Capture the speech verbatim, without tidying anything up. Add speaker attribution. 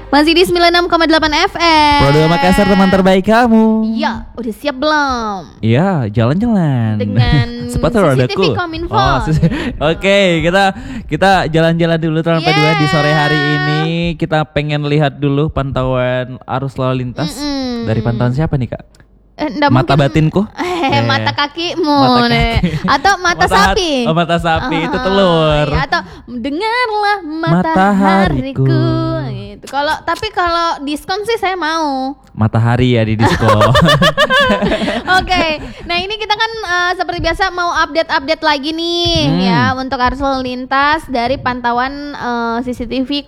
Speaker 1: Masih di sembilan puluh enam koma delapan F M.
Speaker 2: Produk Makassar, teman terbaik kamu.
Speaker 1: Iya, udah siap belum?
Speaker 2: Iya, jalan-jalan.
Speaker 1: Dengan
Speaker 2: sepatu
Speaker 1: C C T V
Speaker 2: rodaku.
Speaker 1: Kominfo.
Speaker 2: Oh, Oke, okay, kita kita jalan-jalan dulu teman
Speaker 1: Yeah.
Speaker 2: dua di sore hari ini. Kita pengen lihat dulu pantauan arus lalu lintas.
Speaker 1: Mm-mm.
Speaker 2: Dari pantauan siapa nih, Kak?
Speaker 1: Eh, nggak
Speaker 2: Mata
Speaker 1: mungkin-
Speaker 2: batinku?
Speaker 1: Eh,
Speaker 2: Eh,
Speaker 1: mata kakimu
Speaker 2: mata
Speaker 1: nih.
Speaker 2: kaki.
Speaker 1: Atau mata,
Speaker 2: hat-
Speaker 1: sapi.
Speaker 2: Oh, mata sapi itu
Speaker 1: Ah,
Speaker 2: telur.
Speaker 1: iya, atau dengarlah
Speaker 2: Matahariku.
Speaker 1: matahariku. Gitu. Kalau tapi kalau diskon sih saya mau.
Speaker 2: Matahari ya di disco.
Speaker 1: Oke, nah ini kita kan uh, seperti biasa mau update-update lagi nih
Speaker 2: Hmm.
Speaker 1: ya untuk arus lalu lintas dari pantauan uh, C C T V